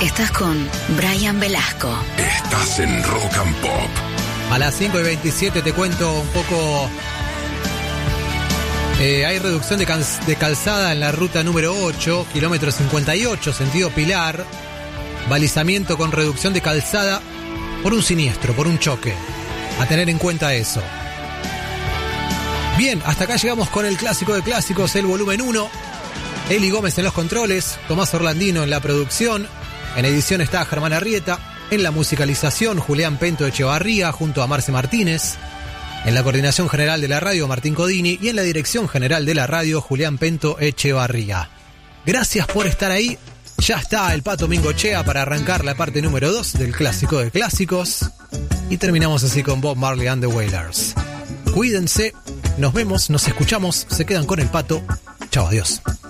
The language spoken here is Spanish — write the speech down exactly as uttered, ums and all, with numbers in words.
Estás con Brian Velasco. Estás en Rock and Pop. A las cinco y veintisiete te cuento un poco. Eh, hay reducción de, cal- de calzada en la ruta número ocho, kilómetro cincuenta y ocho, sentido Pilar. Balizamiento con reducción de calzada por un siniestro, por un choque. A tener en cuenta eso. Bien, hasta acá llegamos con el clásico de clásicos, el volumen uno. Eli Gómez en los controles, Tomás Orlandino en la producción. En edición está Germán Arrieta. En la musicalización, Julián Pento Echevarría junto a Marce Martínez. En la coordinación general de la radio, Martín Codini. Y en la dirección general de la radio, Julián Pento Echevarría. Gracias por estar ahí. Ya está el Pato Mingochea para arrancar la parte número dos del clásico de clásicos. Y terminamos así con Bob Marley and the Wailers. Cuídense, nos vemos, nos escuchamos, se quedan con el Pato. Chao, adiós.